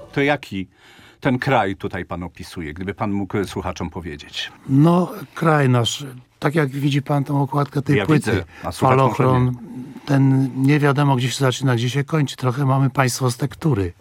to jaki ten kraj tutaj pan opisuje, gdyby pan mógł słuchaczom powiedzieć? No, kraj nasz, tak jak widzi pan tą okładkę tej płyty, widzę, a falochron, ten nie wiadomo gdzie się zaczyna, gdzie się kończy. Trochę mamy państwo z tektury.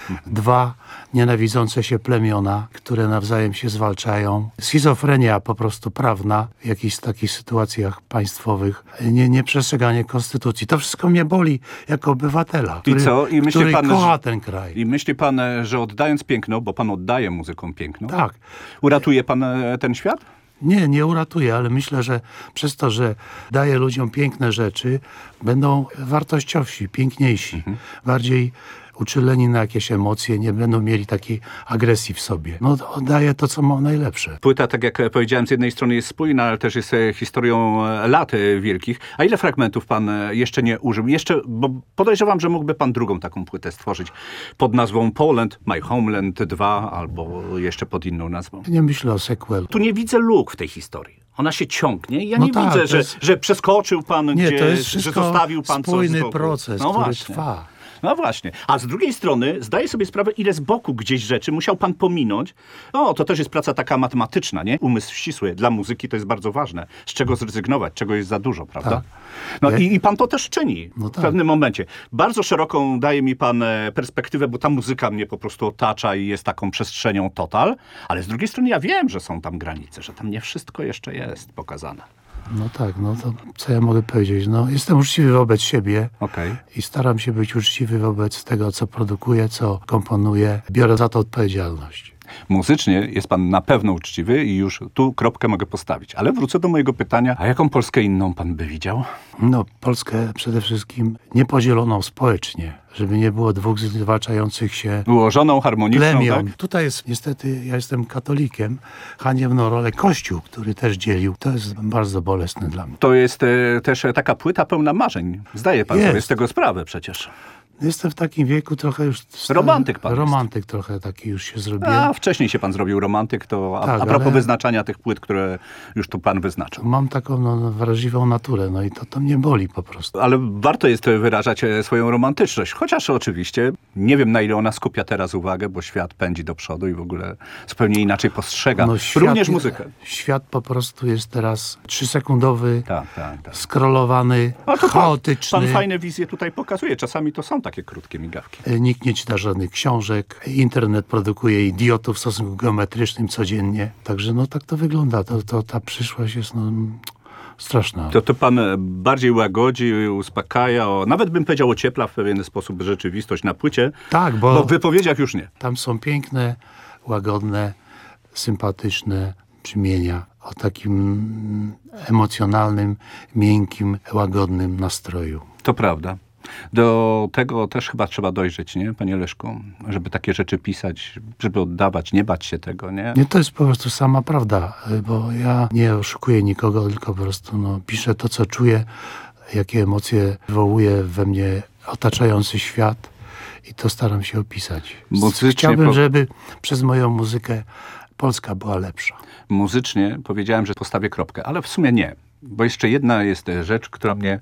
Dwa nienawidzące się plemiona, które nawzajem się zwalczają. Schizofrenia po prostu prawna w jakichś takich sytuacjach państwowych. Nieprzestrzeganie konstytucji. To wszystko mnie boli jako obywatela, który kocha ten kraj. I myśli pan, że oddając piękno, bo pan oddaje muzykom piękno, tak, uratuje pan ten świat? Nie uratuje, ale myślę, że przez to, że daje ludziom piękne rzeczy, będą wartościowsi, piękniejsi, bardziej uczuleni na jakieś emocje, nie będą mieli takiej agresji w sobie. No, oddaje to, co mam najlepsze. Płyta, tak jak powiedziałem, z jednej strony jest spójna, ale też jest historią lat wielkich. A ile fragmentów pan jeszcze nie użył? Bo podejrzewam, że mógłby pan drugą taką płytę stworzyć pod nazwą Poland, My Homeland 2, albo jeszcze pod inną nazwą. Nie myślę o sequelu. Tu nie widzę luk w tej historii. Ona się ciągnie i ja nie widzę, że przeskoczył pan gdzieś, to jest że zostawił pan spójny coś z boku. proces, który trwa. No właśnie. A z drugiej strony zdaję sobie sprawę, ile z boku gdzieś rzeczy musiał pan pominąć. O, to też jest praca taka matematyczna, nie? Umysł ścisły. Dla muzyki to jest bardzo ważne. Z czego zrezygnować, czego jest za dużo, prawda? Tak. No i pan to też czyni w tak. pewnym momencie. Bardzo szeroką daje mi pan perspektywę, bo ta muzyka mnie po prostu otacza i jest taką przestrzenią total. Ale z drugiej strony ja wiem, że są tam granice, że tam nie wszystko jeszcze jest pokazane. No tak, no to co ja mogę powiedzieć? No, jestem uczciwy wobec siebie i staram się być uczciwy wobec tego, co produkuję, co komponuję. Biorę za to odpowiedzialność. Muzycznie jest pan na pewno uczciwy i już tu kropkę mogę postawić. Ale wrócę do mojego pytania, a jaką Polskę inną pan by widział? No, Polskę przede wszystkim niepodzieloną społecznie, żeby nie było dwóch zwalczających się ułożoną, harmoniczną, plemion. tak? Tutaj jest, niestety, ja jestem katolikiem, haniebną rolę Kościół, który też dzielił. To jest bardzo bolesne dla mnie. To jest też taka płyta pełna marzeń. Zdaje pan sobie z tego sprawę przecież. Jestem w takim wieku trochę już... Romantyk pan Romantyk trochę taki już się zrobiłem. A wcześniej się pan zrobił romantyk, to a propos wyznaczania tych płyt, które już tu pan wyznaczył. Mam taką wrażliwą naturę, no i to mnie boli po prostu. Ale warto jest wyrażać swoją romantyczność, chociaż oczywiście nie wiem, na ile ona skupia teraz uwagę, bo świat pędzi do przodu i w ogóle zupełnie inaczej postrzega również muzykę. Świat po prostu jest teraz 3-sekundowy, tak. skrolowany, chaotyczny. Pan fajne wizje tutaj pokazuje, czasami to są takie krótkie migawki. Nikt nie czyta żadnych książek. Internet produkuje idiotów w stosunku geometrycznym codziennie. Także no tak to wygląda. Ta przyszłość jest straszna. To pan bardziej łagodzi, uspokaja, nawet bym powiedział ociepla w pewien sposób rzeczywistość na płycie. Tak, bo w wypowiedziach już nie. Tam są piękne, łagodne, sympatyczne brzmienia o takim emocjonalnym, miękkim, łagodnym nastroju. To prawda. Do tego też chyba trzeba dojrzeć, nie, panie Leszku? Żeby takie rzeczy pisać, żeby oddawać, nie bać się tego, nie? Nie, to jest po prostu sama prawda, bo ja nie oszukuję nikogo, tylko po prostu piszę to, co czuję, jakie emocje wywołuje we mnie otaczający świat i to staram się opisać. Chciałbym, żeby przez moją muzykę Polska była lepsza. Muzycznie powiedziałem, że postawię kropkę, ale w sumie nie, bo jeszcze jedna jest rzecz, która mnie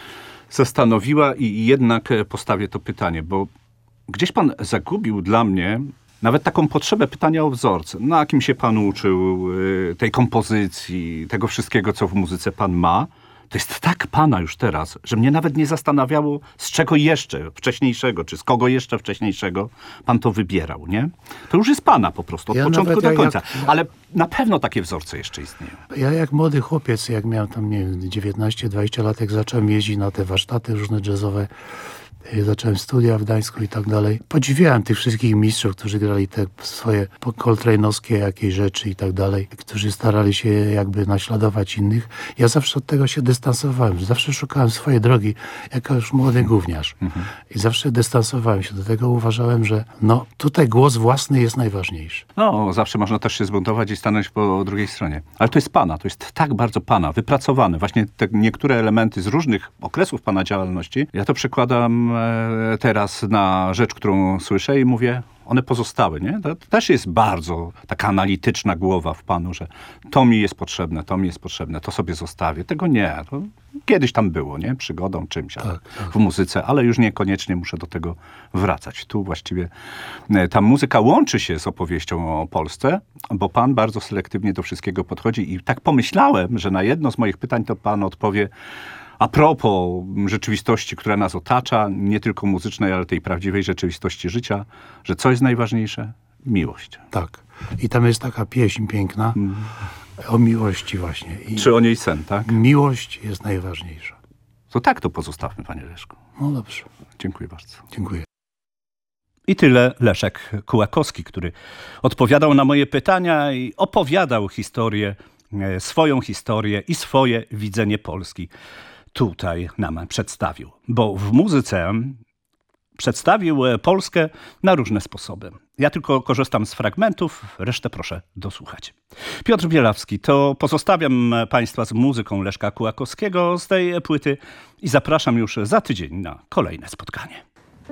zastanowiła i jednak postawię to pytanie, bo gdzieś pan zagubił dla mnie nawet taką potrzebę pytania o wzorce. Na kim się pan uczył, tej kompozycji, tego wszystkiego, co w muzyce pan ma. To jest tak pana już teraz, że mnie nawet nie zastanawiało, z czego jeszcze wcześniejszego, czy z kogo jeszcze wcześniejszego pan to wybierał, nie? To już jest pana po prostu, od początku do końca. Ale na pewno takie wzorce jeszcze istnieją. Ja jak młody chłopiec, jak miałem tam, nie wiem, 19-20 lat, jak zacząłem jeździć na te warsztaty różne jazzowe, zacząłem studia w Gdańsku i tak dalej. Podziwiałem tych wszystkich mistrzów, którzy grali te swoje coltrane'owskie jakieś rzeczy i tak dalej, którzy starali się jakby naśladować innych. Ja zawsze od tego się dystansowałem. Zawsze szukałem swojej drogi, jako już młody gówniarz. I zawsze dystansowałem się do tego. Uważałem, że tutaj głos własny jest najważniejszy. Zawsze można też się zbuntować i stanąć po drugiej stronie. Ale to jest pana, to jest tak bardzo pana, wypracowane. Właśnie te niektóre elementy z różnych okresów pana działalności. Ja to przekładam teraz na rzecz, którą słyszę i mówię, one pozostały, nie? To też jest bardzo taka analityczna głowa w panu, że to mi jest potrzebne, to sobie zostawię. Tego nie. To kiedyś tam było, nie? Przygodą, czymś w muzyce, ale już niekoniecznie muszę do tego wracać. Tu właściwie ta muzyka łączy się z opowieścią o Polsce, bo pan bardzo selektywnie do wszystkiego podchodzi i tak pomyślałem, że na jedno z moich pytań to pan odpowie a propos rzeczywistości, która nas otacza, nie tylko muzycznej, ale tej prawdziwej rzeczywistości życia, że co jest najważniejsze? Miłość. Tak. I tam jest taka pieśń piękna o miłości właśnie. I czy o niej sen, tak? miłość jest najważniejsza. To tak to pozostawmy, panie Leszku. No dobrze. Dziękuję bardzo. Dziękuję. I tyle Leszek Kułakowski, który odpowiadał na moje pytania i opowiadał swoją historię i swoje widzenie Polski. Tutaj nam przedstawił, bo w muzyce przedstawił Polskę na różne sposoby. Ja tylko korzystam z fragmentów, resztę proszę dosłuchać. Piotr Bielawski, to pozostawiam Państwa z muzyką Leszka Kułakowskiego z tej płyty i zapraszam już za tydzień na kolejne spotkanie.